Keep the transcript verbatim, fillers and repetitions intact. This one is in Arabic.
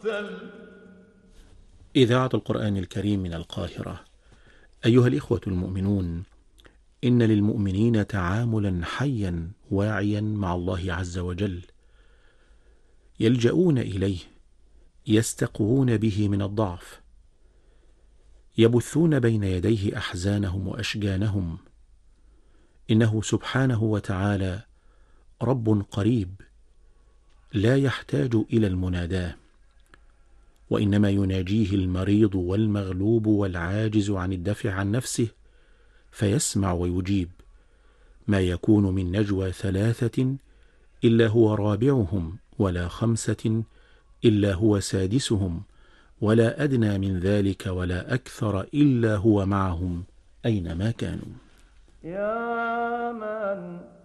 مقتل. إذاعة القرآن الكريم من القاهرة. أيها الإخوة المؤمنون، إن للمؤمنين تعاملا حيا واعيا مع الله عز وجل، يلجؤون إليه، يستقوون به من الضعف، يبثون بين يديه أحزانهم وأشجانهم. إنه سبحانه وتعالى رب قريب لا يحتاج إلى المناداة، وإنما يناجيه المريض والمغلوب والعاجز عن الدفع عن نفسه، فيسمع ويجيب. ما يكون من نجوى ثلاثة إلا هو رابعهم، ولا خمسة إلا هو سادسهم، ولا أدنى من ذلك ولا أكثر إلا هو معهم أينما كانوا. يا من